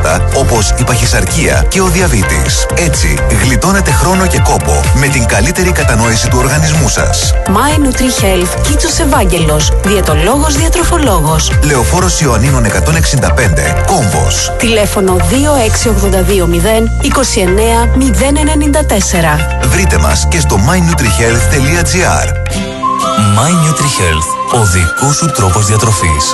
προβλήματα όπως η παχυσαρκία και ο διαβήτης. Έτσι, γλιτώνετε χρόνο και κόπο με την καλύτερη κατανόηση του οργανισμού σας. My Nutri-Health, Κίτσος Ευάγγελος, διαιτολόγος, διατροφολόγος. Λεωφόρος Ιωαννίνων 165, Κόμβος. Τηλέφωνο 26820 29 094. Βρείτε μας και στο mynutrihealth.gr. My Nutri-Health, ο δικός σου τρόπος διατροφής.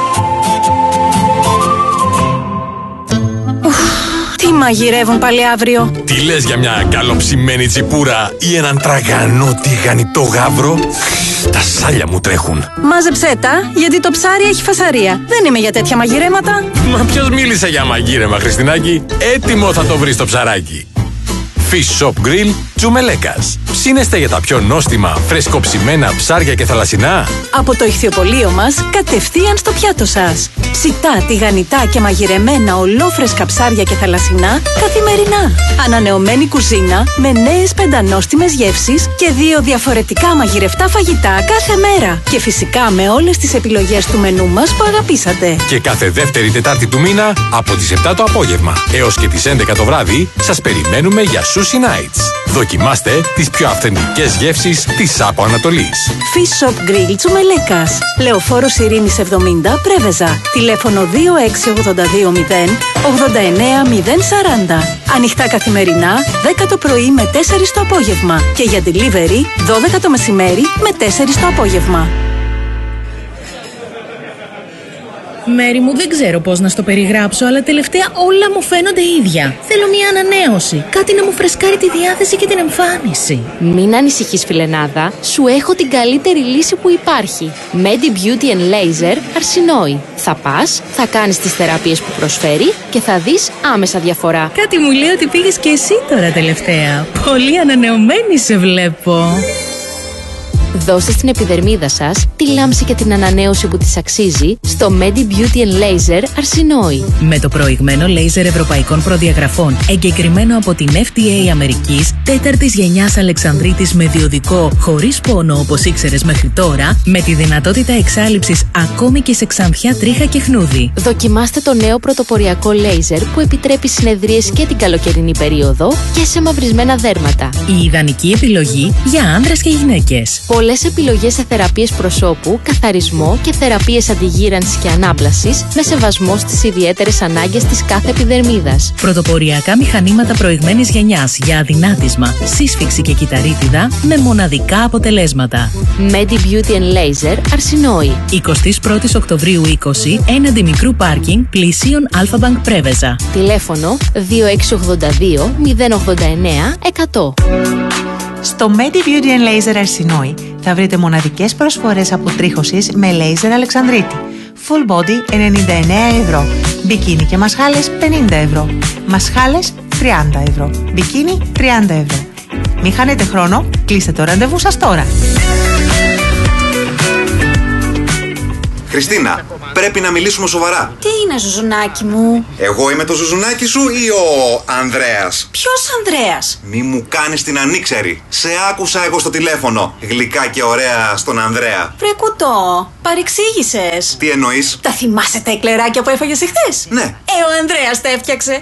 Τι μαγειρεύουν πάλι αύριο? Τι λες για μια καλοψημένη τσιπούρα ή έναν τραγανό τηγανιτό γάβρο? Τα σάλια μου τρέχουν. Μάζεψέ τα, γιατί το ψάρι έχει φασαρία. Δεν είμαι για τέτοια μαγειρέματα. Μα ποιος μίλησε για μαγείρεμα, Χριστινάκη? Έτοιμο θα το βρεις το ψαράκι. Fish Shop Grill Τσουμελέκας. Ψήνεστε για τα πιο νόστιμα, φρεσκοψημένα ψάρια και θαλασσινά? Από το ηχθιοπωλείο μας, κατευθείαν στο πιάτο σας. Ψητά, τηγανιτά και μαγειρεμένα ολόφρεσκα ψάρια και θαλασσινά καθημερινά. Ανανεωμένη κουζίνα με νέες πεντανόστιμες γεύσεις και 2 διαφορετικά μαγειρευτά φαγητά κάθε μέρα. Και φυσικά με όλες τις επιλογές του μενού μας που αγαπήσατε. Και κάθε δεύτερη Τετάρτη του μήνα από τις 7 το απόγευμα έως και τις 11 το βράδυ σας περιμένουμε για Sushi Nights. Δοκιμάστε τις πιο αυθεντικές γεύσεις της Άπο Ανατολής. Fish Shop Grill Τσουμελέκας. Λεωφόρος Ειρήνης 70, Πρέβεζα. Τηλέφωνο 26820 89 040. Ανοιχτά καθημερινά, 10 το πρωί με 4 το απόγευμα. Και για delivery, 12 το μεσημέρι με 4 το απόγευμα. Μέρη μου, δεν ξέρω πώς να στο περιγράψω, αλλά τελευταία όλα μου φαίνονται ίδια. Θέλω μια ανανέωση. Κάτι να μου φρεσκάρει τη διάθεση και την εμφάνιση. Μην ανησυχείς, φιλενάδα. Σου έχω την καλύτερη λύση που υπάρχει. Medi Beauty and Laser Αρσινόη. Θα πας, θα κάνεις τις θεραπείες που προσφέρει και θα δεις άμεσα διαφορά. Κάτι μου λέει ότι πήγες και εσύ τώρα τελευταία. Πολύ ανανεωμένη σε βλέπω. Δώστε στην επιδερμίδα σας τη λάμψη και την ανανέωση που της αξίζει στο Medi Beauty and Laser Αρσινόη. Με το προηγμένο λέιζερ ευρωπαϊκών προδιαγραφών, εγκεκριμένο από την FDA Αμερικής, 4ης γενιάς Αλεξανδρίτης με διοδικό, χωρίς πόνο όπως ήξερες μέχρι τώρα, με τη δυνατότητα εξάλειψης ακόμη και σε ξανθιά, τρίχα και χνούδι. Δοκιμάστε το νέο πρωτοποριακό λέιζερ που επιτρέπει συνεδρίες και την καλοκαιρινή περίοδο και σε μαυρισμένα δέρματα. Η ιδανική επιλογή για άνδρες και γυναίκες. Πολλές επιλογές σε θεραπείες προσώπου, καθαρισμό και θεραπείες αντιγύρανσης και ανάπλασης με σεβασμό στις ιδιαίτερες ανάγκες της κάθε επιδερμίδας. Πρωτοποριακά μηχανήματα προηγμένης γενιάς για αδυνάτισμα, σύσφυξη και κυταρίτιδα με μοναδικά αποτελέσματα. Medi Beauty and Laser Αρσινόη. 21 Οκτωβρίου 20, έναντι μικρού πάρκινγκ, πλησίον Αλφα-Μπανκ Πρέβεζα. Τηλέφωνο 2682 089 100. Στο Medi Beauty and Laser Αρσινόη θα βρείτε μοναδικές προσφορές αποτρίχωσης με λέιζερ Αλεξανδρίτη. Full body 99 ευρώ. Μπικίνι και μασχάλες 50 ευρώ. Μασχάλες 30 ευρώ. Μπικίνι 30 ευρώ. Μην χάνετε χρόνο, κλείστε το ραντεβού σας τώρα. Χριστίνα, πρέπει να μιλήσουμε σοβαρά. Τι είναι, ζουζουνάκι μου? Εγώ είμαι το ζουζουνάκι σου ή ο Ανδρέας? Ποιος Ανδρέας? Μη μου κάνεις την ανήξερη. Σε άκουσα εγώ στο τηλέφωνο. Γλυκά και ωραία στον Ανδρέα. Βρε κουτό, παρεξήγησες. Τι εννοείς? Τα θυμάσαι τα εκλεράκια που έφαγες εχθές? Ναι. Ο Ανδρέας τα έφτιαξε.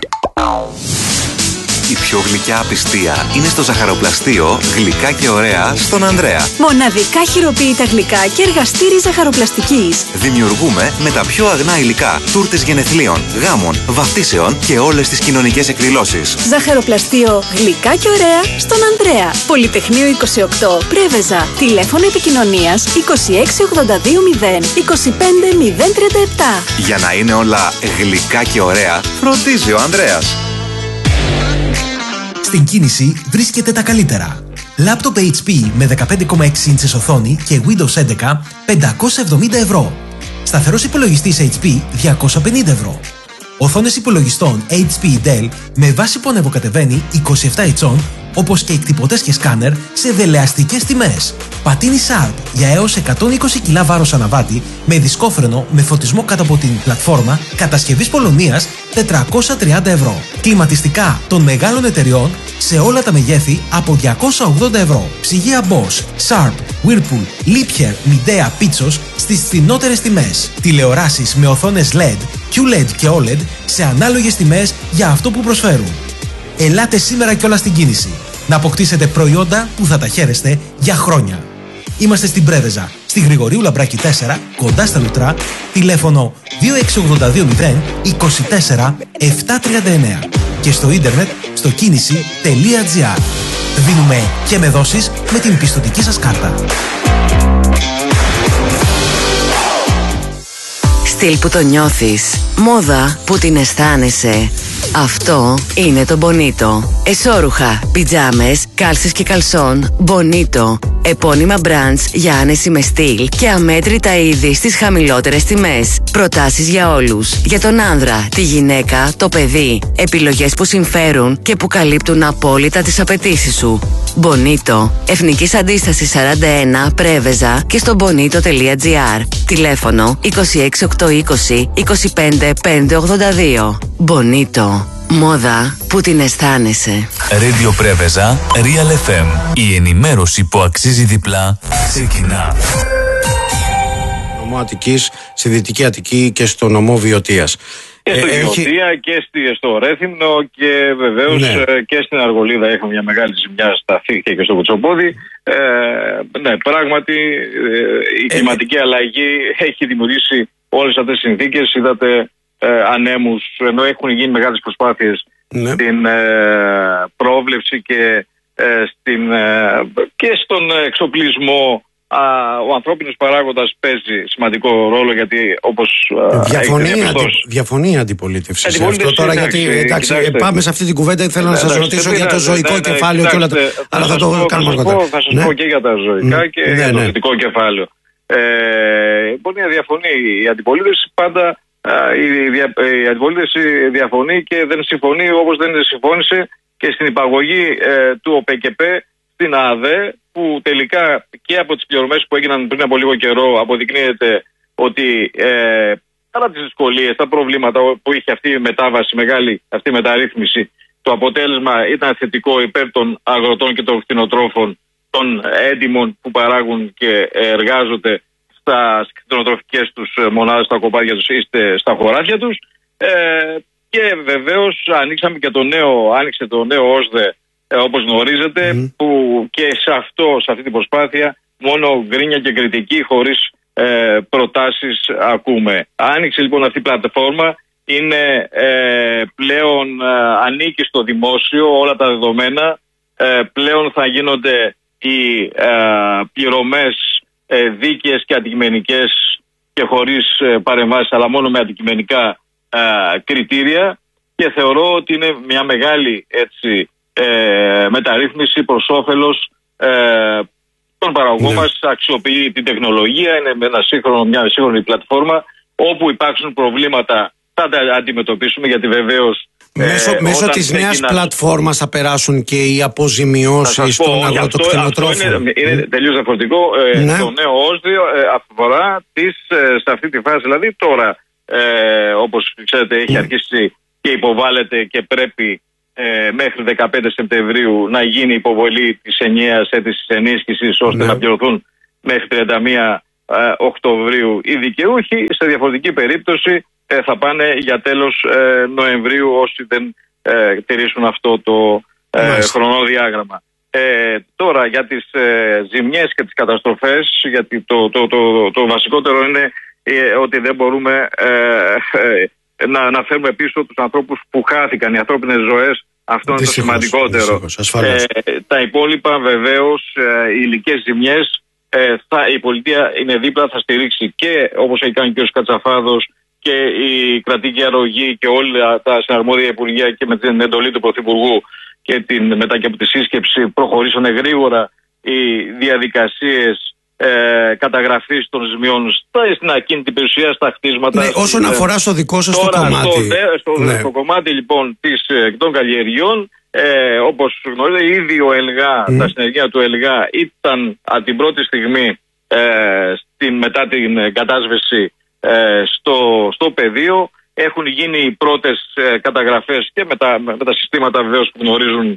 Η πιο γλυκιά απιστία είναι στο ζαχαροπλαστείο Γλυκά και ωραία στον Ανδρέα. Μοναδικά χειροποίητα γλυκά και εργαστήρι ζαχαροπλαστικής. Δημιουργούμε με τα πιο αγνά υλικά τούρτες γενεθλίων, γάμων, βαφτίσεων και όλες τις κοινωνικές εκδηλώσεις. Ζαχαροπλαστείο Γλυκά και ωραία στον Ανδρέα. Πολυτεχνείο 28, Πρέβεζα. Τηλέφωνο επικοινωνίας 26820 25 037. Για να είναι όλα γλυκά και ωραία, φροντίζει ο Ανδρέας. Στην κίνηση βρίσκεται τα καλύτερα. Λάπτοπ HP με 15,6 ίντσες οθόνη και Windows 11 570 ευρώ. Σταθερός υπολογιστής HP 250 ευρώ. Οθόνες υπολογιστών HP Dell με βάση που ανεβοκατεβαίνει 27 ετσών, όπως και εκτυπωτές και σκάνερ σε δελεαστικές τιμές. Πατίνι Sharp για έως 120 κιλά βάρος αναβάτη με δισκόφρενο με φωτισμό κάτω από την πλατφόρμα κατασκευής Πολωνίας 430 ευρώ. Κλιματιστικά των μεγάλων εταιριών σε όλα τα μεγέθη από 280 ευρώ. Ψυγεία Bosch, Sharp, Whirlpool, Liebherr, Midea, Pitsos στις φθηνότερες τιμές. Τηλεοράσεις με οθόνες LED QLED και OLED σε ανάλογες τιμές για αυτό που προσφέρουν. Ελάτε σήμερα κιόλας στην κίνηση να αποκτήσετε προϊόντα που θα τα χαίρεστε για χρόνια. Είμαστε στην Πρέβεζα, στη Γρηγορίου Λαμπράκη 4, κοντά στα Λουτρά, τηλέφωνο 26820 24 739 και στο ίντερνετ στο κίνηση.gr. Δίνουμε και με δόσεις με την πιστωτική σας κάρτα. Στυλ που το νιώθεις, μόδα που την αισθάνεσαι. Αυτό είναι το Bonito. Εσώρουχα, πιτζάμες, κάλσες και καλσόν, Bonito. Επώνυμα brands για άνεση με στυλ και αμέτρητα είδη στις χαμηλότερες τιμές. Προτάσεις για όλους. Για τον άνδρα, τη γυναίκα, το παιδί. Επιλογές που συμφέρουν και που καλύπτουν απόλυτα τις απαιτήσεις σου. Bonito. Εθνικής Αντίστασης 41, Πρέβεζα και στο bonito.gr. Τηλέφωνο 26820 25 582. Bonito. Μόδα που την αισθάνεσαι. Radio Πρέβεζα, Real FM. Η ενημέρωση που αξίζει διπλά ξεκινά. Νομό Αττικής, στη Δυτική Αττική και στο νομό Βιωτίας. Και στο Βιωτία και στο Ρέθυμνο και βεβαίως και στην Αργολίδα έχουμε μια μεγάλη ζημιά στα Φύχια και στο Κουτσοπόδι. Ναι, πράγματι η κλιματική αλλαγή έχει δημιουργήσει όλες αυτές τις συνθήκες. Είδατε ανέμους, ενώ έχουν γίνει μεγάλες προσπάθειες στην πρόβλεψη και στον εξοπλισμό. Ο ανθρώπινος παράγοντας παίζει σημαντικό ρόλο, γιατί όπως διαφωνεί η αντιπολίτευση σε αυτό τώρα, γιατί εντάξει, πάμε σε αυτή την κουβέντα. Θέλω να σας ρωτήσω για το ζωικό κεφάλαιο και όλα τα... Αλλά θα το κάνουμε αργότερα. Θα σας πω και για τα ζωικά και για το θετικό κεφάλαιο. Μπορεί να διαφωνεί η αντιπολίτευση πάντα. Η αντιπολίτευση διαφωνεί και δεν συμφωνεί, όπως δεν συμφώνησε και στην υπαγωγή του ΟΠΕΚΕΠΕ στην ΑΔΕ, που τελικά και από τις πληρωμές που έγιναν πριν από λίγο καιρό αποδεικνύεται ότι παρά τις δυσκολίες, τα προβλήματα που είχε αυτή η μετάβαση, μεγάλη αυτή η μεταρρύθμιση, το αποτέλεσμα ήταν θετικό υπέρ των αγροτών και των κτηνοτρόφων, των έντιμων που παράγουν και εργάζονται στις κτηνοτροφικές τους μονάδες, στα κοπάδια τους ή στα χωράφια τους. Και βεβαίως άνοιξε το νέο ΩΣΔΕ, όπως γνωρίζετε, που και σε αυτή την προσπάθεια μόνο γκρίνια και κριτική, χωρίς προτάσεις ακούμε. Άνοιξε λοιπόν αυτή η πλατφόρμα, είναι πλέον ανήκει στο δημόσιο όλα τα δεδομένα, πλέον θα γίνονται οι πληρωμές δίκαιες και αντικειμενικές και χωρίς παρεμβάσεις, αλλά μόνο με αντικειμενικά κριτήρια, και θεωρώ ότι είναι μια μεγάλη μεταρρύθμιση προς όφελος των παραγωγών μας. Αξιοποιεί την τεχνολογία, είναι μια σύγχρονη πλατφόρμα. Όπου υπάρξουν προβλήματα θα τα αντιμετωπίσουμε, γιατί βεβαίως μέσω της νέας πλατφόρμας θα περάσουν και οι αποζημιώσεις των αγροτοκτηνοτρόφων. Είναι τελείως διαφορετικό. Το νέο ΩΣΔΕ αφορά σε αυτή τη φάση, δηλαδή τώρα, όπως ξέρετε, έχει αρχίσει και υποβάλλεται και πρέπει μέχρι 15 Σεπτεμβρίου να γίνει υποβολή της ενιαίας αίτησης ενίσχυσης, ώστε να πληρωθούν μέχρι 31 Οκτωβρίου οι δικαιούχοι. Σε διαφορετική περίπτωση θα πάνε για τέλος Νοεμβρίου όσοι δεν τηρήσουν αυτό το χρονοδιάγραμμα. Τώρα για τις ζημιές και τις καταστροφές, γιατί το βασικότερο είναι ότι δεν μπορούμε να φέρουμε πίσω τους ανθρώπους που χάθηκαν, οι ανθρώπινες ζωές. Αυτό είναι το σημαντικότερο. Τα υπόλοιπα βεβαίως, οι υλικές ζημιές, η πολιτεία είναι δίπλα, θα στηρίξει και όπως έχει κάνει και ο Κατσαφάδος και η κρατική αρρωγή και όλα τα συναρμόδια υπουργεία, και με την εντολή του Πρωθυπουργού και μετά και από τη σύσκεψη προχωρήσανε γρήγορα οι διαδικασίες καταγραφής των ζημιών στην ακίνητη περιουσία, στα χτίσματα. Ναι, όσον αφορά στο δικό σας το κομμάτι. Στο κομμάτι λοιπόν των καλλιεργειών, όπως γνωρίζετε, ήδη ο ΕΛΓΑ, τα συνεργεία του ΕΛΓΑ ήταν από την πρώτη στιγμή μετά την κατάσβεση στο πεδίο. Έχουν γίνει οι πρώτες καταγραφές και με τα συστήματα βεβαίως που γνωρίζουν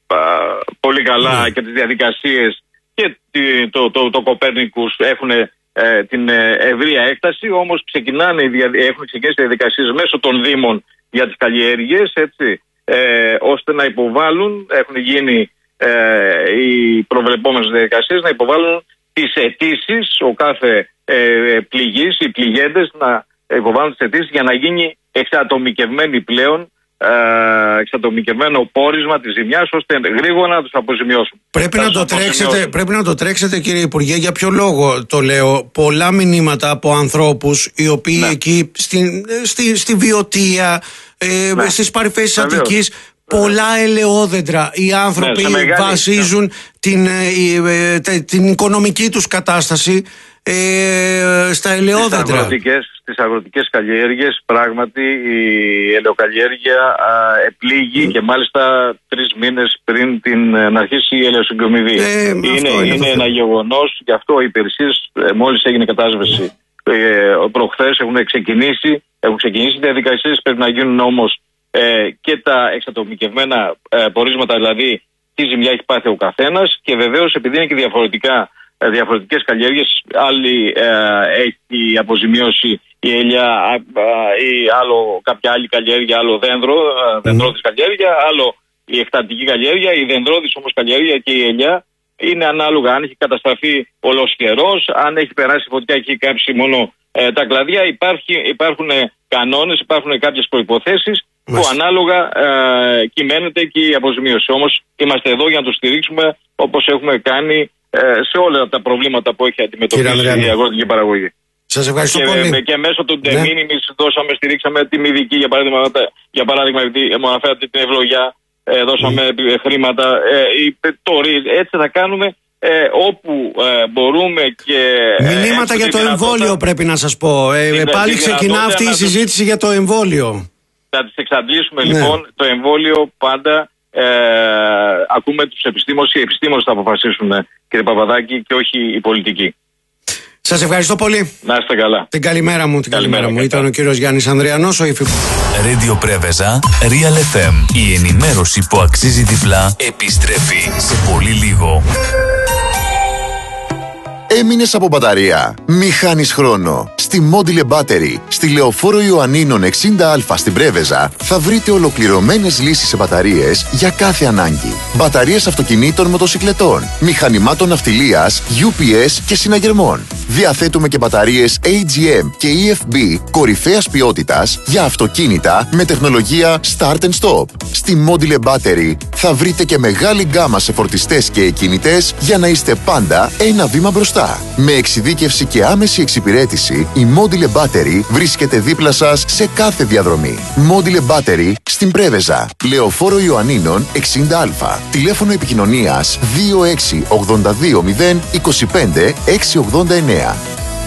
πολύ καλά και τις διαδικασίες, και το Κοπέρνικους έχουν την ευρεία έκταση, όμως έχουν ξεκινήσει διαδικασίες μέσω των Δήμων για τις καλλιέργειες, έτσι, ώστε να υποβάλουν, έχουν γίνει οι προβλεπόμενες διαδικασίες, να υποβάλουν τις αιτήσεις, ο κάθε πληγής, οι πληγέντες να υποβάλουν τις αιτήσεις για να γίνει εξατομικευμένο πόρισμα της ζημιάς, ώστε γρήγορα να τους αποζημιώσουν. Πρέπει να το τρέξετε, κύριε Υπουργέ. Για ποιο λόγο το λέω? Πολλά μηνύματα από ανθρώπους οι οποίοι εκεί στη Βιωτία, στις παρυφές της Αττικής, πολλά ελαιόδεντρα. Οι άνθρωποι βασίζουν την οικονομική τους κατάσταση στα ελαιόδεντρα. Στις αγροτικές καλλιέργειες, πράγματι η ελαιοκαλλιέργεια επλήγει και μάλιστα 3 μήνες πριν να αρχίσει η ελαιοσυγκομιδή. Είναι ένα γεγονός, γι' αυτό οι υπηρεσίες, μόλις έγινε κατάσβεση προχθές, έχουν ξεκινήσει διαδικασίες. Πρέπει να γίνουν όμως και τα εξατομικευμένα πορίσματα, δηλαδή τι ζημιά έχει πάθει ο καθένας, και βεβαίως επειδή είναι και διαφορετικές καλλιέργειες, άλλη έχει αποζημιώσει η ελιά ή κάποια άλλη καλλιέργεια, άλλο δέντροδης καλλιέργεια, άλλο η εκτατική καλλιέργεια. Η δέντροδης όμως καλλιέργεια και η ελιά είναι ανάλογα αν έχει καταστραφεί πολλός καιρός, αν έχει περάσει φωτιά και έχει κάψει μόνο τα κλαδιά. Υπάρχουν κανόνες, υπάρχουν κάποιες προϋποθέσεις που ανάλογα κυμαίνεται και η αποζημίωση. Όμως είμαστε εδώ για να το στηρίξουμε, όπως έχουμε κάνει σε όλα τα προβλήματα που έχει αντιμετωπίσει η αγροτική παραγωγή. Σας ευχαριστώ πολύ. Και μέσω του de minimis στηρίξαμε τη μηδική, για παράδειγμα, επειδή μου αναφέρατε την ευλογιά, δώσαμε χρήματα. Έτσι θα κάνουμε όπου μπορούμε. Μηνύματα για το εμβόλιο πρέπει να σας πω. Πάλι ξεκινά αυτή η συζήτηση για το εμβόλιο. Θα τις εξαντλήσουμε λοιπόν. Το εμβόλιο πάντα ακούμε τους επιστήμονες. Οι επιστήμονες θα αποφασίσουν, κύριε Παπαδάκη, και όχι οι πολιτικοί. Σας ευχαριστώ πολύ. Να είστε καλά. Την καλημέρα μου. Ήταν ο κύριος Γιάννης Ανδριανός, ο υφυπουργός. Radio Πρέβεζα, Real FM. Η ενημέρωση που αξίζει διπλά επιστρέφει σε πολύ λίγο. Έμεινες από μπαταρία? Μη χάνεις χρόνο. Στη Module Battery, στη Λεωφόρο Ιωαννίνων 60Α στην Πρέβεζα, θα βρείτε ολοκληρωμένες λύσεις σε μπαταρίες για κάθε ανάγκη. Μπαταρίες αυτοκινήτων, μοτοσικλετών, μηχανημάτων ναυτιλίας, UPS και συναγερμών. Διαθέτουμε και μπαταρίες AGM και EFB κορυφαίας ποιότητας για αυτοκίνητα με τεχνολογία Start and Stop. Στη Module Battery θα βρείτε και μεγάλη γκάμα σε φορτιστές και εκκινητές για να είστε πάντα ένα βήμα μπροστά. Με εξειδίκευση και άμεση εξυπηρέτηση, η Module Battery βρίσκεται δίπλα σας σε κάθε διαδρομή. Module Battery στην Πρέβεζα, Λεωφόρο Ιωαννίνων 60Α. Τηλέφωνο επικοινωνίας 2682025689.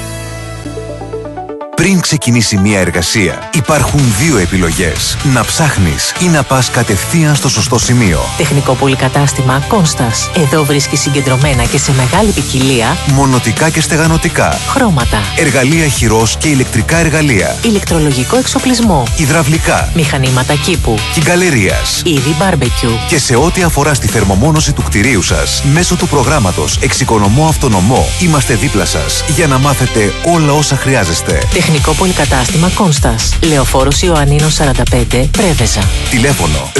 Πριν ξεκινήσει μια εργασία, υπάρχουν 2 επιλογές. Να ψάχνεις ή να πας κατευθείαν στο σωστό σημείο. Τεχνικό πολυκατάστημα Κόνστας. Εδώ βρίσκεις συγκεντρωμένα και σε μεγάλη ποικιλία μονοτικά και στεγανοτικά, χρώματα, εργαλεία χειρός και ηλεκτρικά εργαλεία, ηλεκτρολογικό εξοπλισμό, υδραυλικά, μηχανήματα κήπου, κυγκαλερίας, είδη μπάρμπεκιου. Και σε ό,τι αφορά στη θερμομόνωση του κτηρίου σας, μέσω του προγράμματος Εξοικονομώ Αυτονομό, είμαστε δίπλα σας για να μάθετε όλα όσα χρειάζεστε. Τεχνικό πολυκατάστημα Κόνστας. Λεωφόρος Ιωαννίνων 45, Πρέβεζα. Τηλέφωνο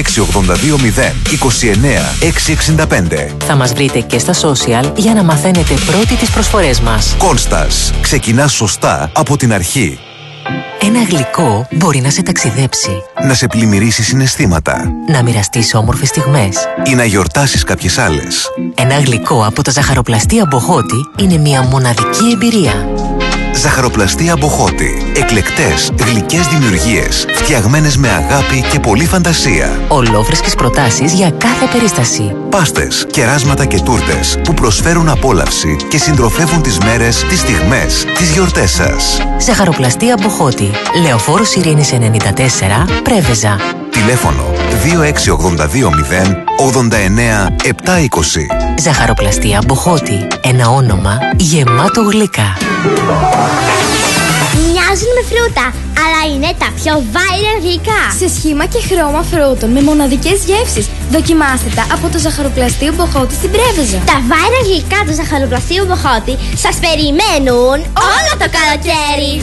262029665. Θα μας βρείτε και στα social για να μαθαίνετε πρώτοι τις προσφορές μας. Κόνστας. Ξεκινάς σωστά από την αρχή. Ένα γλυκό μπορεί να σε ταξιδέψει, να σε πλημμυρίσει συναισθήματα, να μοιραστείς όμορφες στιγμές ή να γιορτάσεις κάποιες άλλες. Ένα γλυκό από τα ζαχαροπλαστεία Μποχώτη είναι μια μοναδική εμπειρία. Ζαχαροπλαστεία Μποχώτη. Εκλεκτές, γλυκές δημιουργίες, φτιαγμένες με αγάπη και πολλή φαντασία. Ολόφρεσκες προτάσεις για κάθε περίσταση. Πάστες, κεράσματα και τούρτες που προσφέρουν απόλαυση και συντροφεύουν τις μέρες, τις στιγμές, τις γιορτές σας. Ζαχαροπλαστεία Μποχώτη. Λεωφόρος Ειρήνης 94, Πρέβεζα. Τηλέφωνο 262089720. Ζαχαροπλαστεία Μποχώτη. Ένα όνομα γεμάτο γλυκά. Μια μοιάζουν με φρούτα, αλλά είναι τα πιο viral γλυκά. Σε σχήμα και χρώμα φρούτων με μοναδικές γεύσεις. Δοκιμάστε τα από το ζαχαροπλαστείο Μποχώτη στην Πρέβεζα. Τα viral γλυκά του ζαχαροπλαστείου Μποχώτη σας περιμένουν όλο το καλοκαίρι.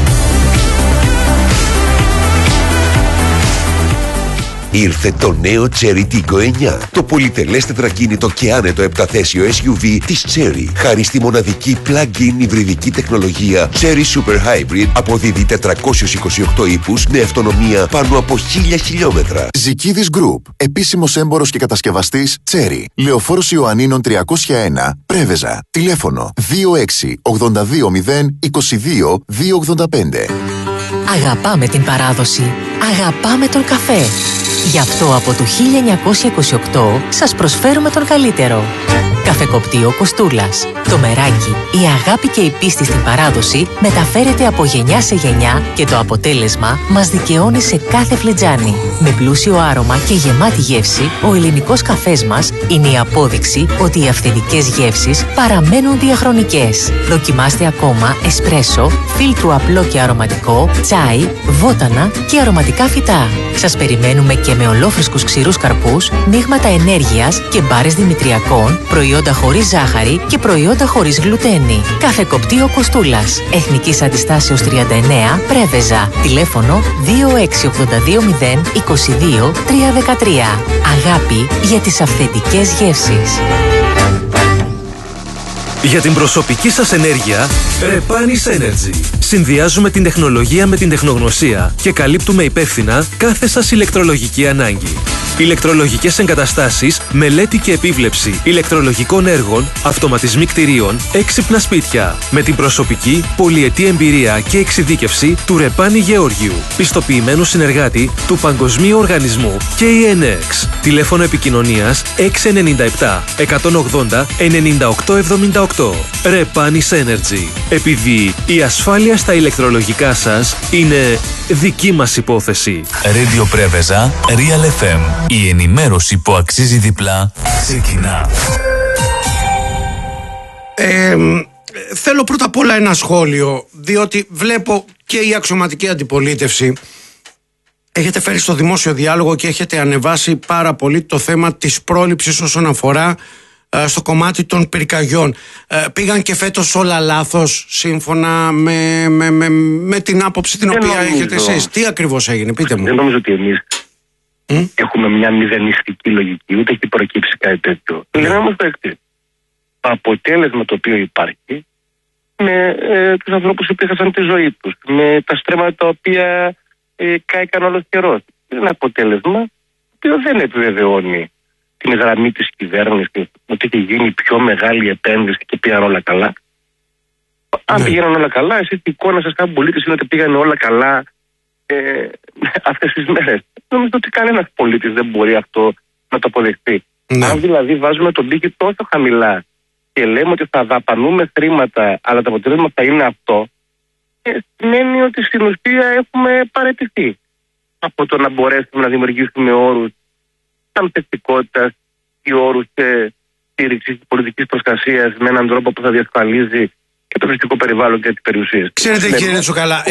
Ήρθε το νέο Cherry Tiggo 9, το πολυτελές τετρακίνητο και άνετο επταθέσιο SUV της Cherry. Χάρη στη μοναδική plug-in υβριδική τεχνολογία Cherry Super Hybrid, αποδίδει 428 ύπους με αυτονομία πάνω από 1000 χιλιόμετρα. Ζικίδης Group, επίσημος έμπορος και κατασκευαστής Cherry. Λεωφόρος Ιωαννίνων 301, Πρέβεζα. Τηλέφωνο 26 82 0 22 285. Αγαπάμε την παράδοση. Αγαπάμε τον καφέ. Γι' αυτό από το 1928 σας προσφέρουμε τον καλύτερο. Καφεκοπτείο Κοστούλας. Το μεράκι, η αγάπη και η πίστη στην παράδοση μεταφέρεται από γενιά σε γενιά και το αποτέλεσμα μας δικαιώνει σε κάθε φλετζάνι. Με πλούσιο άρωμα και γεμάτη γεύση, ο ελληνικός καφές μας είναι η απόδειξη ότι οι αυθεντικές γεύσεις παραμένουν διαχρονικές. Δοκιμάστε ακόμα εσπρέσο, φίλτρου απλό και αρωματικό, τσάι, βότανα και αρωματικά φυτά. Σας περιμένουμε και με ολόφρεσκους ξηρούς καρπούς, μείγματα ενέργειας και μπάρες δημητριακών, προϊόντα χωρίς ζάχαρη και προϊόντα χωρίς γλουτένη. Καφεκοπτείο Κοστούλας. Εθνικής Αντιστάσεως 39, Πρέβεζα. Τηλέφωνο 26820 22 313. Αγάπη για τις αυθεντικές γεύσεις. Για την προσωπική σας ενέργεια, Repanis Energy. Συνδυάζουμε την τεχνολογία με την τεχνογνωσία και καλύπτουμε υπεύθυνα κάθε σας ηλεκτρολογική ανάγκη. Ηλεκτρολογικές εγκαταστάσεις, μελέτη και επίβλεψη ηλεκτρολογικών έργων, αυτοματισμοί κτηρίων, έξυπνα σπίτια. Με την προσωπική, πολυετή εμπειρία και εξειδίκευση του Ρεπάνη Γεώργιου, πιστοποιημένου συνεργάτη του Παγκοσμίου Οργανισμού KNX. Τηλέφωνο επικοινωνίας 697 180 9878. Repanis Energy. Επειδή η ασφάλεια στα ηλεκτρολογικά σας είναι δική μας υπόθεση. Radio Πρέβεζα, Real FM. Η ενημέρωση που αξίζει διπλά ξεκινά. Θέλω πρώτα απ' όλα ένα σχόλιο, διότι βλέπω και η αξιωματική αντιπολίτευση έχετε φέρει στο δημόσιο διάλογο και έχετε ανεβάσει πάρα πολύ το θέμα της πρόληψης όσον αφορά στο κομμάτι των πυρκαγιών. Πήγαν και φέτος όλα λάθος σύμφωνα με την άποψη την οποία έχετε εσείς? Τι ακριβώς έγινε, πείτε μου. Δεν νομίζω ότι εμείς έχουμε μια μηδενιστική λογική, ούτε έχει προκύψει κάτι τέτοιο. Λέμε όμως το εξής. Το αποτέλεσμα το οποίο υπάρχει με τους ανθρώπους που έχασαν τη ζωή τους, με τα στρέμματα τα οποία κάηκαν όλος καιρός. Είναι ένα αποτέλεσμα το οποίο δεν επιβεβαιώνει την γραμμή της κυβέρνησης ότι έχει γίνει πιο μεγάλη επένδυση και πήγαν όλα καλά. Αν πήγαιναν όλα καλά, εσείς η εικόνα σας σαν πολίτης είναι ότι πήγαν όλα καλά αυτές τις μέρες. Νομίζω ότι κανένας πολίτης δεν μπορεί αυτό να το αποδεχτεί. Αν δηλαδή βάζουμε τον πύχη τόσο χαμηλά και λέμε ότι θα δαπανούμε χρήματα, αλλά το αποτέλεσμα θα είναι αυτό, σημαίνει ότι στην ουσία έχουμε παραιτηθεί από το να μπορέσουμε να δημιουργήσουμε όρους ανθεκτικότητας ή όρους στήριξης πολιτικής προστασίας με έναν τρόπο που θα διασφαλίζει και το φυσικό περιβάλλον και τις περιουσίες. Ξέρετε κύριε Τσουκαλά,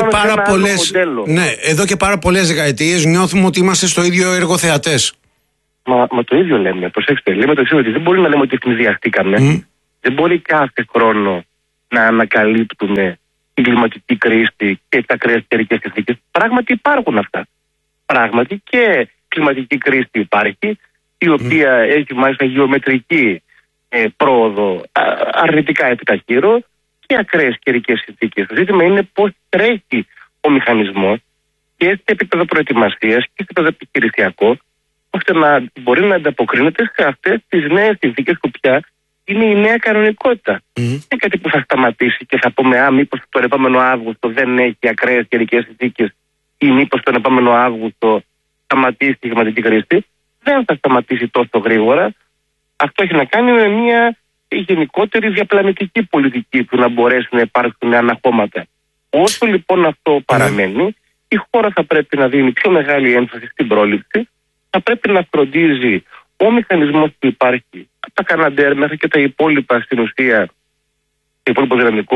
εδώ και πάρα πολλές δεκαετίες νιώθουμε ότι είμαστε στο ίδιο εργοθεατές. Μα το ίδιο λέμε, προσέξτε, λέμε το εξής, ότι δεν μπορεί να λέμε ότι ευνηδιαστήκαμε. Δεν μπορεί κάθε χρόνο να ανακαλύπτουμε την κλιματική κρίση και τα ακραίες καιρικές συνθήκες. Πράγματι υπάρχουν αυτά. Πράγματι και κλιματική κρίση υπάρχει, η οποία έχει μάλιστα γεωμετρική πρόοδο αρνητικά επιταχύρω και ακραίες καιρικές συνθήκες. Το ζήτημα είναι πώς τρέχει ο μηχανισμός και σε επίπεδο προετοιμασίας και σε επίπεδο επιχειρησιακό, ώστε να μπορεί να ανταποκρίνεται σε αυτές τις νέες συνθήκες που πια είναι η νέα κανονικότητα. Είναι κάτι που θα σταματήσει και θα πούμε μήπως τον επόμενο Αύγουστο δεν έχει ακραίες καιρικές συνθήκες ή μήπως τον επόμενο Αύγουστο σταματήσει η κλιματική κρίση. Δεν θα σταματήσει τόσο γρήγορα. Αυτό έχει να κάνει με μια γενικότερη διαπλανητική πολιτική που να μπορέσει να υπάρξουν αναχώματα. Όσο λοιπόν αυτό παραμένει, η χώρα θα πρέπει να δίνει πιο μεγάλη έμφαση στην πρόληψη, θα πρέπει να φροντίζει ο μηχανισμός που υπάρχει, από τα Καναντέρ μέχρι και τα υπόλοιπα στην ουσία, το υπόλοιπο δυναμικό,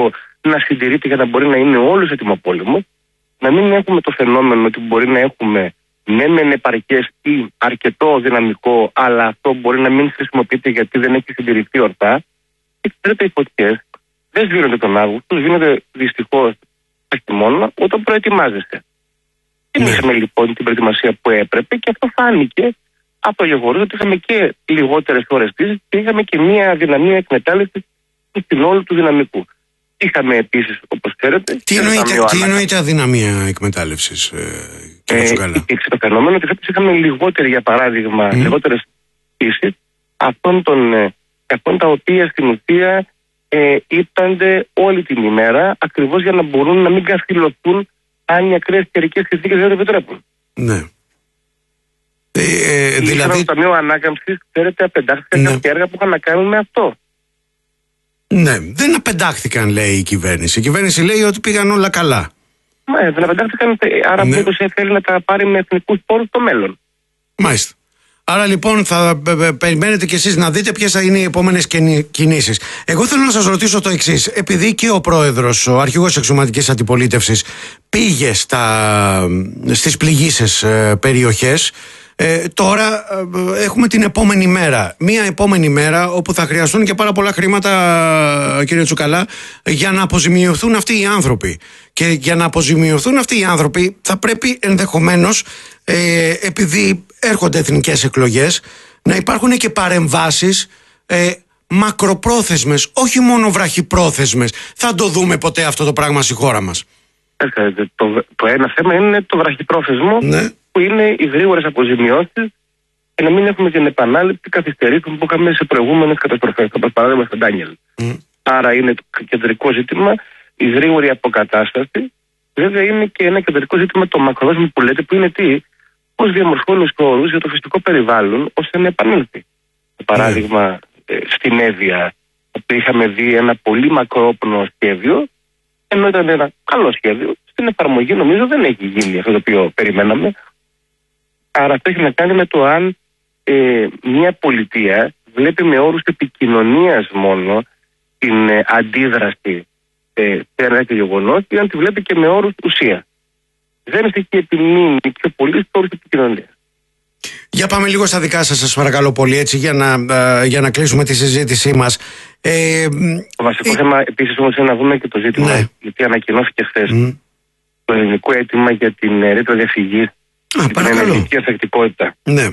να συντηρείται για να μπορεί να είναι όλος έτοιμο πόλεμο, να μην έχουμε το φαινόμενο ότι μπορεί να έχουμε ναι μεν επαρκές ή αρκετό δυναμικό, αλλά αυτό μπορεί να μην χρησιμοποιείται γιατί δεν έχει συντηρηθεί ορθά. Και ξέρετε, οι φωτιές δεν σβήνονται τον Αύγουστο, σβήνονται δυστυχώς το χειμώνα όταν προετοιμάζεσαι. Δεν είχαμε λοιπόν την προετοιμασία που έπρεπε και αυτό φάνηκε από το γεγονός ότι είχαμε και λιγότερες ώρες πτήσης και είχαμε και μια αδυναμία εκμετάλλευσης του συνόλου του δυναμικού. Είχαμε επίσης, όπως ξέρετε. Τι εννοείται αδυναμία εκμετάλλευσης, κύριε Τσουκαλά? Υπήρξε το φαινόμενο ότι φέτος είχαμε λιγότερη, για παράδειγμα, λιγότερες πτήσεις αυτών τα οποία στην ουσία ήρθανται όλη την ημέρα ακριβώς για να μπορούν να μην καθυλωθούν αν οι ακραίες καιρικές συνθήκες δεν το επιτρέπουν. Ναι. Δηλαδή. Στο Ταμείο Ανάκαμψης, ξέρετε, απεντάχθηκαν κάποια έργα που είχαν να κάνουν με αυτό. Ναι, δεν απεντάχθηκαν, λέει η κυβέρνηση. Η κυβέρνηση λέει ότι πήγαν όλα καλά. Δεν απεντάχθηκαν, άρα μήπως θέλει να τα πάρει με εθνικούς πόρους στο μέλλον. Μάλιστα. Άρα λοιπόν θα περιμένετε κι εσείς να δείτε ποιες θα είναι οι επόμενες κινήσεις. Εγώ θέλω να σας ρωτήσω το εξής. Επειδή και ο πρόεδρος, ο αρχηγός εξωματικής αντιπολίτευσης, πήγε στις πληγείσες περιοχές, τώρα έχουμε την επόμενη μέρα. Μία επόμενη μέρα όπου θα χρειαστούν και πάρα πολλά χρήματα, κύριε Τσουκαλά, για να αποζημιωθούν αυτοί οι άνθρωποι. Και για να αποζημιωθούν αυτοί οι άνθρωποι θα πρέπει ενδεχομένως, επειδή έρχονται εθνικές εκλογές, να υπάρχουν και παρεμβάσεις μακροπρόθεσμες, όχι μόνο βραχυπρόθεσμες. Θα το δούμε ποτέ αυτό το πράγμα στη χώρα μας? Το ένα θέμα είναι το βραχυπρόθεσμο, που είναι οι γρήγορες αποζημιώσεις και να μην έχουμε την επανάληψη καθυστερήσεων που είχαμε σε προηγούμενες καταστροφές, όπως παράδειγμα στον Ντάνιελ. Άρα είναι το κεντρικό ζήτημα η γρήγορη αποκατάσταση. Βέβαια είναι και ένα κεντρικό ζήτημα το μακροπρόθεσμο που λέτε, που είναι πώς διαμορφώνουν όρους για το φυσικό περιβάλλον ώστε να επανέλθει. Παράδειγμα, στην Εύβοια, όπου είχαμε δει ένα πολύ μακρόπνο σχέδιο, ενώ ήταν ένα καλό σχέδιο, στην εφαρμογή νομίζω δεν έχει γίνει αυτό το οποίο περιμέναμε. Άρα αυτό έχει να κάνει με το αν μια πολιτεία βλέπει με όρους επικοινωνίας μόνο την αντίδραση σε ένα τέτοιο γεγονός, ή αν τη βλέπει και με όρους ουσία. Δεν έχει επιμείνει πιο πολύ στο όρους επικοινωνίας. Για πάμε λίγο στα δικά σας παρακαλώ πολύ, έτσι, για να κλείσουμε τη συζήτησή μας. Το βασικό θέμα επίσης όμως είναι να δούμε και το ζήτημα, γιατί ανακοινώθηκε χθες το ελληνικό αίτημα για την ρήτρα διαφυγής και την ενεργειακή ανθεκτικότητα. Ναι.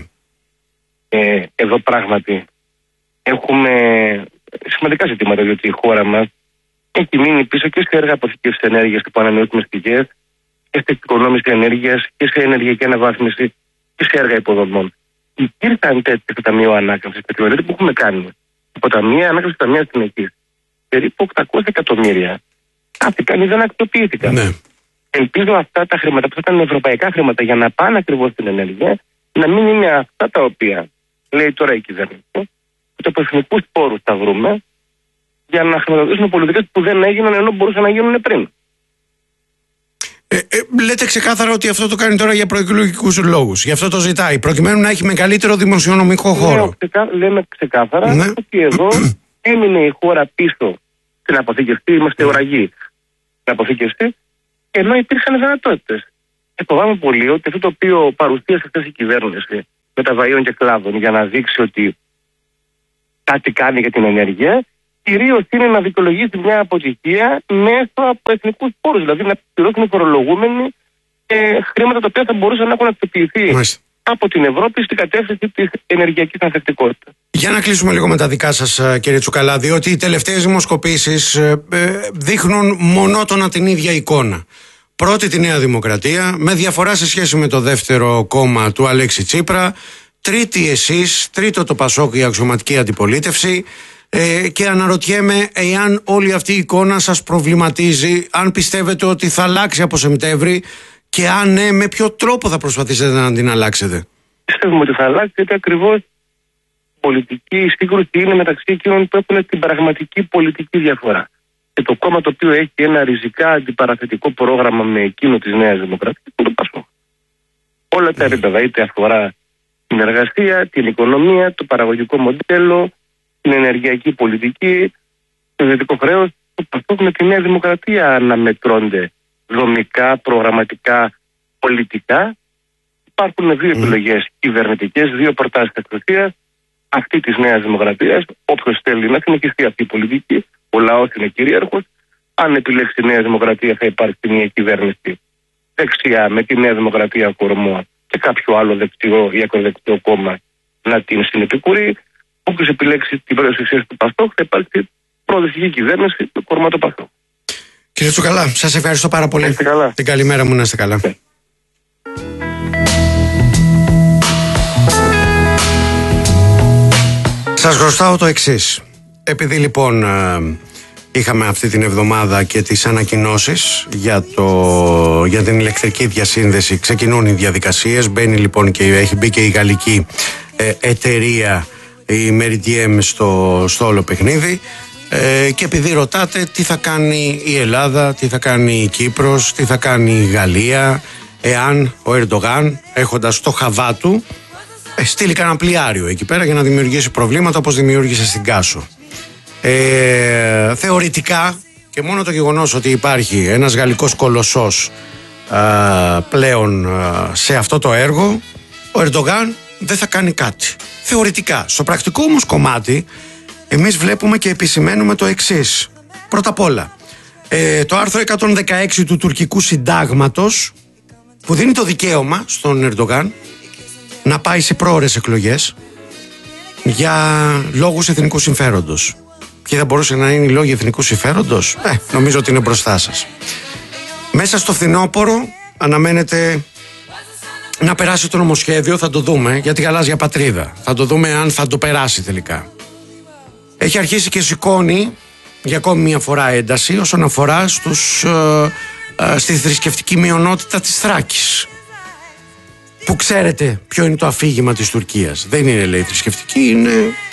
Εδώ πράγματι έχουμε σημαντικά ζητήματα, διότι η χώρα μας έχει μείνει πίσω και σε έργα αποθήκευσης ενέργειας που ανανεώσιμες πηγές, και σε εξοικονόμηση ενέργειας και σε ενεργειακή αναβάθμιση και σε έργα υποδομών. Υπήρχαν τέτοια στο Ταμείο Ανάκαμψης, και τη που έχουμε κάνει από Ταμεία Ανάκαμψης και Ταμεία Συνεχής, περίπου 800 εκατομμύρια χάθηκαν ή δεν αξιοποιήθηκαν. Ναι. Ελπίζω αυτά τα χρήματα που θα ήταν ευρωπαϊκά χρήματα για να πάνε ακριβώς στην ενέργεια, να μην είναι αυτά τα οποία λέει τώρα η κυβέρνηση, ότι από εθνικούς πόρους τα βρούμε για να χρηματοδοτήσουμε πολιτικές που δεν έγιναν ενώ μπορούσαν να γίνουν πριν. Λέτε ξεκάθαρα ότι αυτό το κάνει τώρα για προεκλογικούς λόγους. Γι' αυτό το ζητάει, προκειμένου να έχει μεγαλύτερο δημοσιονομικό χώρο. Λέμε ξεκάθαρα ότι εδώ έμεινε η χώρα πίσω στην αποθήκευση, είμαστε ουραγοί στην αποθήκευση, ενώ υπήρχαν δυνατότητες. Φοβάμαι πολύ ότι αυτό το οποίο παρουσίασε χθες η κυβέρνηση μεταβαΐων και κλάδων για να δείξει ότι κάτι κάνει για την ενέργεια, κυρίως είναι να δικαιολογήσει μια αποτυχία μέσω από εθνικούς πόρους. Δηλαδή να πληρώσουν οι φορολογούμενοι χρήματα τα οποία θα μπορούσαν να έχουν αξιοποιηθεί από την Ευρώπη στην κατεύθυνση της ενεργειακής ανθεκτικότητας. Για να κλείσουμε λίγο με τα δικά σας, κύριε Τσουκαλά, διότι οι τελευταίες δημοσκοπήσεις δείχνουν μονότονα την ίδια εικόνα. Πρώτη τη Νέα Δημοκρατία, με διαφορά σε σχέση με το δεύτερο κόμμα του Αλέξη Τσίπρα. Τρίτη εσείς, τρίτο το Πασόκ, η αξιωματική αντιπολίτευση. Και αναρωτιέμαι εάν όλη αυτή η εικόνα σας προβληματίζει, αν πιστεύετε ότι θα αλλάξει από Σεπτέμβρη και αν ναι, με ποιο τρόπο θα προσπαθήσετε να την αλλάξετε. Πιστεύουμε ότι θα αλλάξει, γιατί ακριβώς η πολιτική σύγκρουση είναι μεταξύ εκείνων που έχουν την πραγματική πολιτική διαφορά. Και το κόμμα το οποίο έχει ένα ριζικά αντιπαραθετικό πρόγραμμα με εκείνο της Νέας Δημοκρατίας είναι το Πασόκ. Όλα τα επίπεδα, είτε αφορά την εργασία, την οικονομία, το παραγωγικό μοντέλο, την ενεργειακή πολιτική, το ιδιωτικό χρέος, το ΠΑΣΟΚ με τη Νέα Δημοκρατία να μετρώνται δομικά, προγραμματικά, πολιτικά. Υπάρχουν δύο επιλογές κυβερνητικές, δύο προτάσεις εξουσίας. Αυτή της Νέας Δημοκρατίας, όποιος θέλει να συνεχιστεί αυτή η πολιτική, ο λαός είναι κυρίαρχος. Αν επιλέξει η Νέα Δημοκρατία, θα υπάρξει μια κυβέρνηση δεξιά με τη Νέα Δημοκρατία κορμό και κάποιο άλλο δεξιό ή ακροδεξιό κόμμα να την συνεπικουρεί. Όποιος επιλέξει την προεδρία του ΠΑΣΟΚ, θα υπάρξει προοδευτική κυβέρνηση με κορμό το ΠΑΣΟΚ. Κύριε Τσουκαλά, σας ευχαριστώ πάρα πολύ. Την καλημέρα μου, να είστε καλά. Σας χρωστάω το εξής. Επειδή λοιπόν είχαμε αυτή την εβδομάδα και τις ανακοινώσεις για την ηλεκτρική διασύνδεση, ξεκινούν οι διαδικασίες, μπαίνει λοιπόν και έχει μπει και η γαλλική εταιρεία, η Meridiem στο όλο παιχνίδι, και επειδή ρωτάτε τι θα κάνει η Ελλάδα, τι θα κάνει η Κύπρος, τι θα κάνει η Γαλλία, εάν ο Ερντογάν, έχοντας το χαβά του, στείλει κανένα πλοιάριο εκεί πέρα για να δημιουργήσει προβλήματα όπως δημιούργησε στην Κάσο. Θεωρητικά, και μόνο το γεγονός ότι υπάρχει ένας γαλλικός κολοσσός πλέον σε αυτό το έργο, ο Ερντογάν δεν θα κάνει κάτι. Θεωρητικά. Στο πρακτικό όμως κομμάτι, εμείς βλέπουμε και επισημαίνουμε το εξής. Πρώτα απ' όλα, το άρθρο 116 του τουρκικού συντάγματος, που δίνει το δικαίωμα στον Ερντογάν να πάει σε πρόωρες εκλογές για λόγους εθνικού συμφέροντος. Και θα μπορούσε να είναι οι λόγοι εθνικού συμφέροντος. Νομίζω ότι είναι μπροστά σας. Μέσα στο φθινόπωρο αναμένεται να περάσει το νομοσχέδιο, θα το δούμε, για τη γαλάζια πατρίδα. Θα το δούμε αν θα το περάσει τελικά. Έχει αρχίσει και σηκώνει για ακόμη μια φορά ένταση όσον αφορά στη θρησκευτική μειονότητα της Θράκης. Που ξέρετε ποιο είναι το αφήγημα της Τουρκίας. Δεν είναι, λέει, θρησκευτική, είναι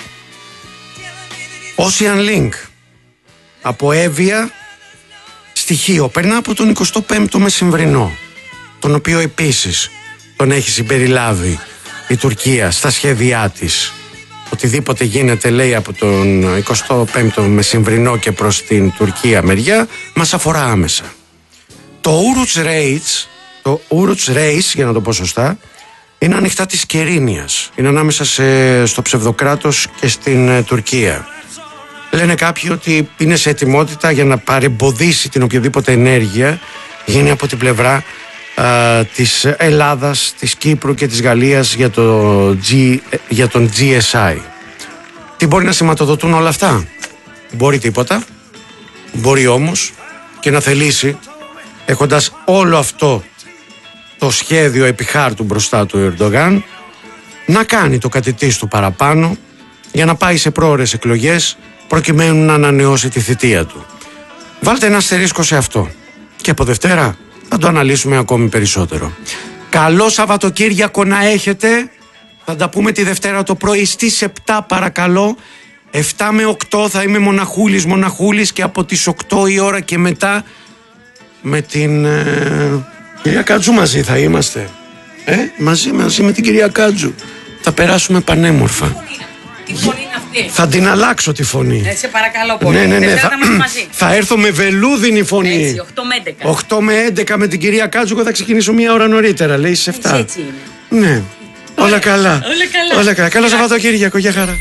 Ocean Link. Από Εύβοια στοιχείο. Περνά από τον 25ο Μεσημβρινό, τον οποίο επίσης τον έχει συμπεριλάβει η Τουρκία στα σχέδιά της. Οτιδήποτε γίνεται, λέει, από τον 25ο Μεσημβρινό και προς την Τουρκία μεριά, μας αφορά άμεσα. Το Ouroch Reis, για να το πω σωστά, είναι ανοιχτά της Κερίνιας. Είναι ανάμεσα στο ψευδοκράτος και στην Τουρκία. Λένε κάποιοι ότι είναι σε ετοιμότητα για να παρεμποδίσει την οποιαδήποτε ενέργεια γίνει από την πλευρά της Ελλάδας, της Κύπρου και της Γαλλίας για τον GSI. Τι μπορεί να σηματοδοτούν όλα αυτά? Μπορεί τίποτα. Μπορεί όμως και να θελήσει, έχοντας όλο αυτό το σχέδιο επί χάρτου μπροστά του Ερντογάν, να κάνει το κάτι της του παραπάνω για να πάει σε πρόωρες εκλογές προκειμένου να ανανεώσει τη θητεία του. Βάλτε ένα αστερίσκο σε αυτό και από Δευτέρα θα το αναλύσουμε ακόμη περισσότερο. Καλό Σαββατοκύριακο να έχετε. Θα τα πούμε τη Δευτέρα το πρωί στις 7 παρακαλώ. 7 με 8 θα είμαι μοναχούλης και από τις 8 η ώρα και μετά με την κυρία Κάτζου μαζί θα είμαστε. Μαζί με την κυρία Κάτζου. Θα περάσουμε πανέμορφα. Τι φωνή είναι αυτή? Θα την αλλάξω τη φωνή. Σε παρακαλώ πολύ. Ναι. Μαζί. Θα έρθω με βελούδινη φωνή. Έτσι, 8 με 11. 8 με 11 με την κυρία Κάτζου. Θα ξεκινήσω μία ώρα νωρίτερα. Λέει στις 7. Έτσι είναι. Ναι. Όλα καλά. Καλό Σαββατοκύριακο. Γεια χαρά.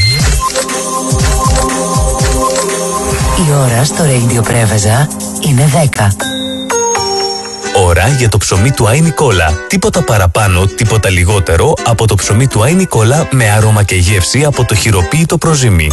Η ώρα στο Radio Πρέβεζα είναι 10. Ώρα για το ψωμί του Άι Νικόλα. Τίποτα παραπάνω, τίποτα λιγότερο από το ψωμί του Άι Νικόλα με άρωμα και γεύση από το χειροποίητο προζύμι.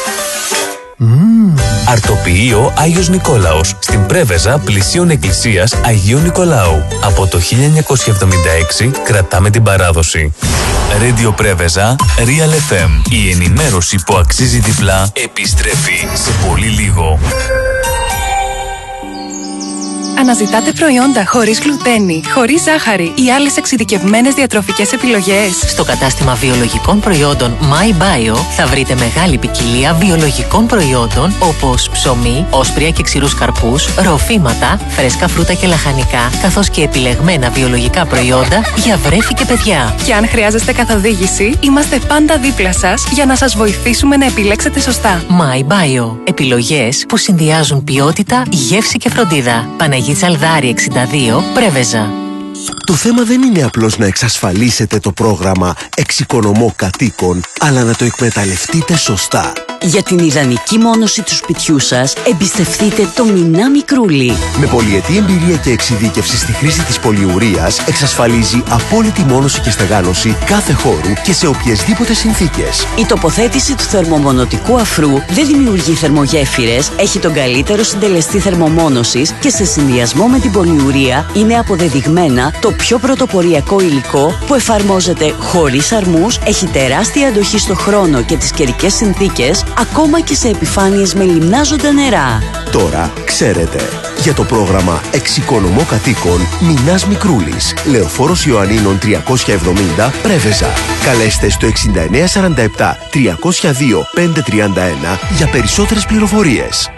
Αρτοποιείο Άγιος Νικόλαος στην Πρέβεζα πλησίων εκκλησίας Αγίου Νικολάου. Από το 1976 κρατάμε την παράδοση. Radio Πρέβεζα, Real FM. Η ενημέρωση που αξίζει διπλά επιστρέφει σε πολύ λίγο. Αναζητάτε προϊόντα χωρίς γλουτένη, χωρίς ζάχαρη ή άλλες εξειδικευμένες διατροφικές επιλογές? Στο κατάστημα βιολογικών προϊόντων My Bio θα βρείτε μεγάλη ποικιλία βιολογικών προϊόντων όπως ψωμί, όσπρια και ξηρούς καρπούς, ροφήματα, φρέσκα φρούτα και λαχανικά, καθώς και επιλεγμένα βιολογικά προϊόντα για βρέφη και παιδιά. Και αν χρειάζεστε καθοδήγηση, είμαστε πάντα δίπλα σας για να σας βοηθήσουμε να επιλέξετε σωστά. My Bio. Επιλογές που συνδυάζουν ποιότητα, γεύση και φροντίδα. Παναγή Τσαλδάρη 62, Πρέβεζα. Το θέμα δεν είναι απλώς να εξασφαλίσετε το πρόγραμμα Εξοικονομώ Κατοίκων, αλλά να το εκμεταλλευτείτε σωστά. Για την ιδανική μόνωση του σπιτιού σας, εμπιστευτείτε το Μινά Μικρούλι. Με πολυετή εμπειρία και εξειδίκευση στη χρήση της πολυουρίας, εξασφαλίζει απόλυτη μόνωση και στεγάνωση κάθε χώρου και σε οποιασδήποτε συνθήκες. Η τοποθέτηση του θερμομονωτικού αφρού δεν δημιουργεί θερμογέφυρες, έχει τον καλύτερο συντελεστή θερμομόνωσης και σε συνδυασμό με την πολυουρία είναι αποδεδειγμένα το πιο πρωτοποριακό υλικό που εφαρμόζεται χωρίς αρμούς, έχει τεράστια αντοχή στο χρόνο και τις καιρικές συνθήκες, ακόμα και σε επιφάνειες με λιμνάζοντα νερά. Τώρα ξέρετε. Για το πρόγραμμα Εξοικονομώ Κατοίκων, Μινάς Μικρούλης, Λεωφόρος Ιωαννίνων 370, Πρέβεζα. Καλέστε στο 6947 302 531 για περισσότερες πληροφορίες.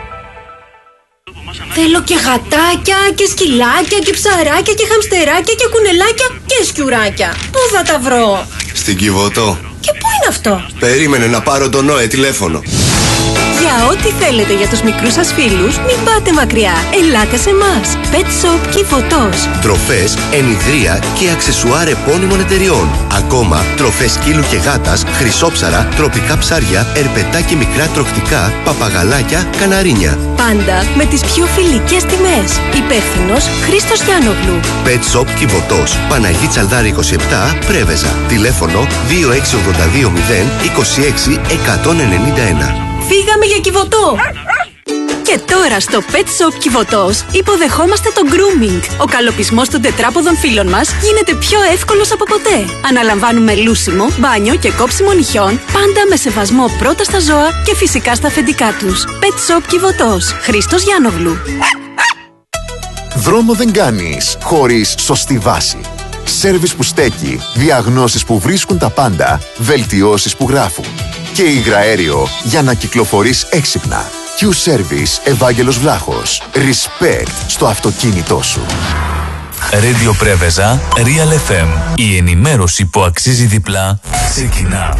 Θέλω και γατάκια και σκυλάκια και ψαράκια και χαμστεράκια και κουνελάκια και σκιουράκια. Πού θα τα βρω? Στην Κιβωτό. Και πού είναι αυτό? Περίμενε να πάρω τον ΝΟΕ τηλέφωνο. Για ό,τι θέλετε για τους μικρούς σας φίλους, μην πάτε μακριά. Ελάτε σε εμάς. Pet Shop Κιβωτός. Τροφές, ενιδρία και αξεσουάρ επώνυμων εταιριών. Ακόμα τροφές σκύλου και γάτας, χρυσόψαρα, τροπικά ψάρια, ερπετά και μικρά τροχτικά, παπαγαλάκια, καναρίνια. Πάντα με τις πιο φιλικές τιμές. Υπεύθυνος Χρήστος Γιάννογλου. Pet Shop Κιβωτός. Παναγή Τσαλδάρη 27, Πρέβεζα. Τηλέφωνο 2682 026 191. Φύγαμε για Κιβωτό! Και τώρα στο Pet Shop Κιβωτός υποδεχόμαστε το grooming. Ο καλοπισμός των τετράποδων φύλων μας γίνεται πιο εύκολος από ποτέ. Αναλαμβάνουμε λούσιμο, μπάνιο και κόψιμο νυχιών, πάντα με σεβασμό πρώτα στα ζώα και φυσικά στα αφεντικά τους. Pet Shop Κιβωτός. Χρήστος Γιάννογλου. Δρόμο δεν κάνεις χωρίς σωστή βάση. Σέρβις που στέκει, διαγνώσεις που βρίσκουν τα πάντα, βελτιώσεις που γράφουν. Και υγραέριο για να κυκλοφορείς έξυπνα. Q-Service Ευάγγελος Βλάχος. Respect στο αυτοκίνητό σου. Radio Πρέβεζα, Real FM. Η ενημέρωση που αξίζει διπλά ξεκινά.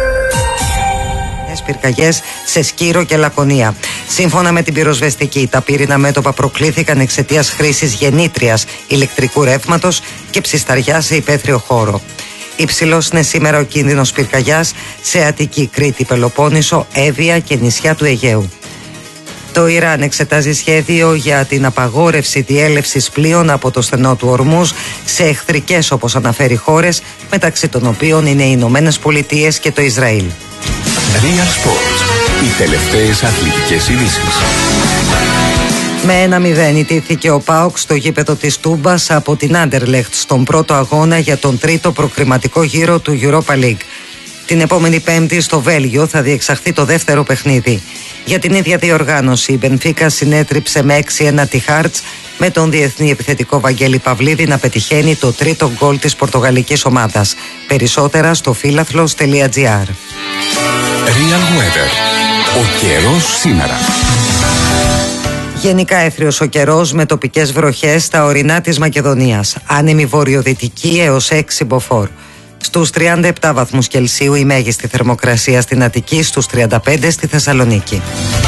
Πυρκαγιές σε Σκύρο και Λακωνία. Σύμφωνα με την πυροσβεστική, τα πύρινα μέτωπα προκλήθηκαν εξαιτίας χρήσης γεννήτριας ηλεκτρικού ρεύματος και ψισταριά σε υπαίθριο χώρο. Υψηλός είναι σήμερα ο κίνδυνος πυρκαγιάς σε Αττική, Κρήτη, Πελοπόννησο, Εύβοια και νησιά του Αιγαίου. Το Ιράν εξετάζει σχέδιο για την απαγόρευση διέλευσης πλοίων από το στενό του Ορμούζ σε εχθρικές, όπως αναφέρει, χώρες, μεταξύ των οποίων είναι οι Ηνωμένες Πολιτείες και το Ισραήλ. Real Sports. Οι τελευταίες αθλητικές ειδήσεις. Με 1-0 ιτήθηκε ο ΠΑΟΚ στο γήπεδο της Τούμπας από την Άντερλεχτ στον πρώτο αγώνα για τον τρίτο προκριματικό γύρο του Europa League. Την επόμενη Πέμπτη στο Βέλγιο θα διεξαχθεί το δεύτερο παιχνίδι. Για την ίδια διοργάνωση η Μπενφίκα συνέτριψε με 6-1 τη Χάρτς, με τον διεθνή επιθετικό Βαγγέλη Παυλίδη να πετυχαίνει το τρίτο γκολ της πορτογαλικής ομάδας. Περισσότερα στο φίλαθλος.gr. Real Weather. Ο καιρός σήμερα. Γενικά έθριος ο καιρός με τοπικές βροχές στα ορεινά της Μακεδονίας. Άνεμη βορειοδυτική έως 6 μποφόρ. Στους 37 βαθμούς Κελσίου η μέγιστη θερμοκρασία στην Αττική, στους 35 στη Θεσσαλονίκη.